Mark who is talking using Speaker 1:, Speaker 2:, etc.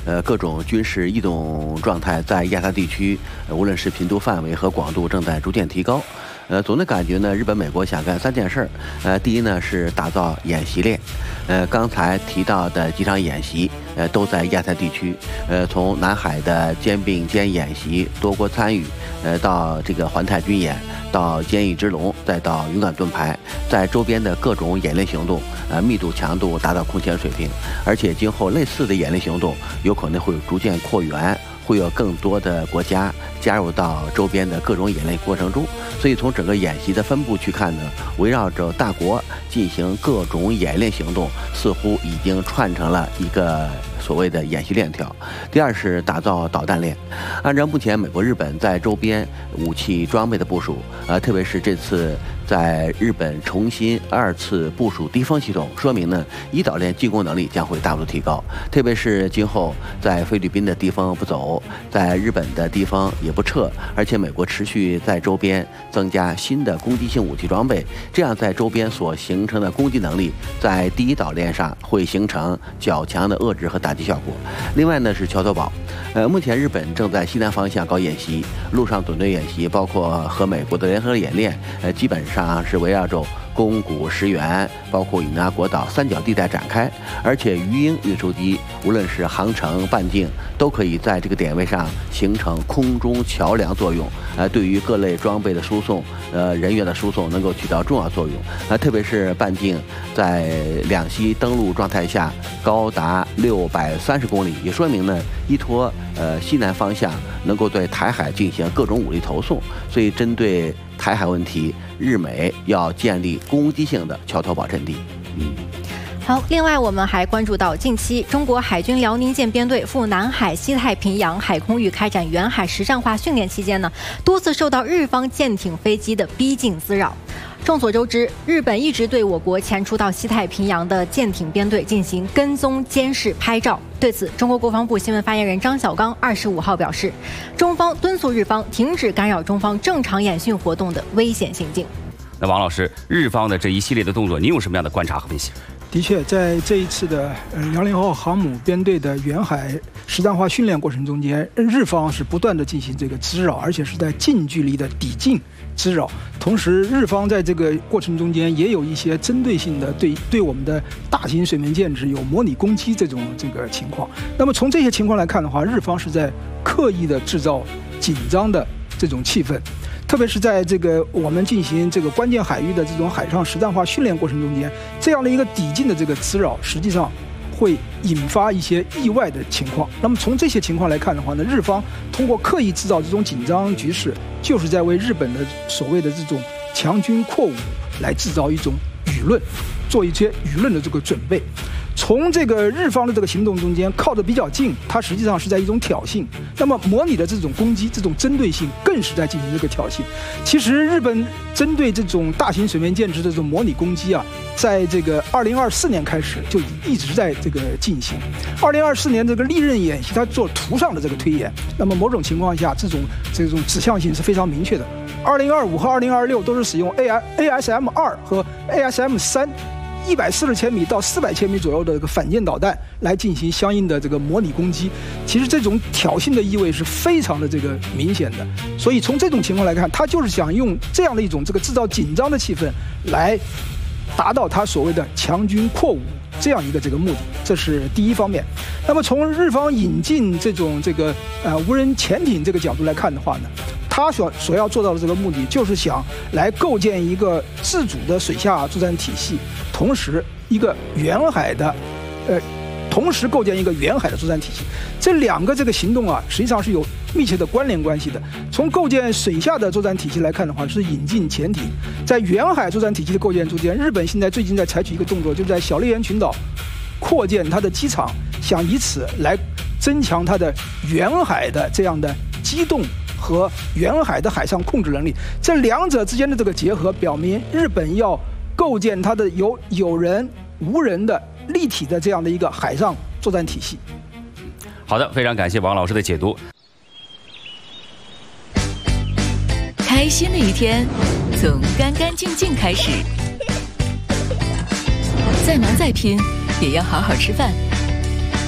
Speaker 1: 各种军事异动状态在亚太地区，无论是频度范围和广度正在逐渐提高。总的感觉呢，日本、美国想干3件事儿。第一呢是打造演习链。刚才提到的几场演习，都在亚太地区。从南海的肩并肩演习，多国参与，到这个环太军演，到坚毅之龙，再到勇敢盾牌，在周边的各种演练行动，密度强度达到空前水平。而且今后类似的演练行动有可能会逐渐扩员。会有更多的国家加入到周边的各种演练过程中，所以从整个演习的分布去看呢，围绕着大国进行各种演练行动，似乎已经串成了一个所谓的演习链条。第二是打造导弹链，按照目前美国、日本在周边武器装备的部署，特别是这次在日本重新2次部署敌方系统，说明呢一岛链进攻能力将会大幅提高，特别是今后在菲律宾的地方不走，在日本的地方也不撤，而且美国持续在周边增加新的攻击性武器装备，这样在周边所形成的攻击能力，在第一岛链上会形成较强的遏制和打击效果。另外呢是桥头堡，目前日本正在西南方向搞演习，陆上总队演习，包括和美国的联合演练，基本上是围绕着宫古石原，包括与那国岛三角地带展开，而且鱼鹰运输机无论是航程、半径，都可以在这个点位上形成空中桥梁作用，对于各类装备的输送、人员的输送能够起到重要作用。特别是半径在两栖登陆状态下高达630公里，也说明呢依托西南方向能够对台海进行各种武力投送，所以针对台海问题，日美要建立攻击性的桥头堡阵地。
Speaker 2: 好，另外我们还关注到，近期中国海军辽宁舰编队赴南海、西太平洋海空域开展远海实战化训练期间呢，多次受到日方舰艇、飞机的逼近滋扰。众所周知，日本一直对我国前出到西太平洋的舰艇编队进行跟踪、监视、拍照。对此，中国国防部新闻发言人张小刚25号表示，中方敦促日方停止干扰中方正常演训活动的危险行径。
Speaker 3: 那王老师，日方的这一系列的动作，您有什么样的观察和分析？
Speaker 4: 的确，在这一次的辽宁号航母编队的远海实战化训练过程中间，日方是不断的进行这个滋扰，而且是在近距离的抵近滋扰。同时，日方在这个过程中间也有一些针对性的对我们的大型水面舰只有模拟攻击这个情况。那么从这些情况来看的话，日方是在刻意的制造紧张的这种气氛。特别是在这个我们进行这个关键海域的这种海上实战化训练过程中间，这样的一个抵近的这个滋扰，实际上会引发一些意外的情况。那么从这些情况来看的话呢，日方通过刻意制造这种紧张局势，就是在为日本的所谓的这种强军扩武来制造一种舆论，做一些舆论的这个准备。从这个日方的这个行动中间靠得比较近，它实际上是在一种挑衅。那么模拟的这种攻击、这种针对性，更是在进行这个挑衅。其实日本针对这种大型水面舰只的这种模拟攻击啊，在这个2024年开始就一直在这个进行。2024年这个历任演习，它做图上的这个推演，那么某种情况下，这种指向性是非常明确的。2025和2026都是使用 ASM-2 和 ASM-3。140千米到400千米左右的这个反舰导弹来进行相应的这个模拟攻击，其实这种挑衅的意味是非常的这个明显的。所以从这种情况来看，他就是想用这样的一种这个制造紧张的气氛，来达到他所谓的强军扩武这样一个这个目的，这是第一方面。那么从日方引进这种无人潜艇这个角度来看的话呢，他所要做到的这个目的，就是想来构建一个自主的水下作战体系，同时构建一个远海的作战体系。这两个这个行动啊，实际上是有密切的关联关系的。从构建水下的作战体系来看的话，是引进潜艇；在远海作战体系的构建中间，日本现在最近在采取一个动作，就是在小笠原群岛扩建它的机场，想以此来增强它的远海的这样的机动和远海的海上控制能力。这两者之间的这个结合，表明日本要构建它的有人无人的立体的这样的一个海上作战体系。
Speaker 3: 好的，非常感谢王老师的解读。
Speaker 5: 开心的一天从干干净净开始，再忙再拼也要好好吃饭。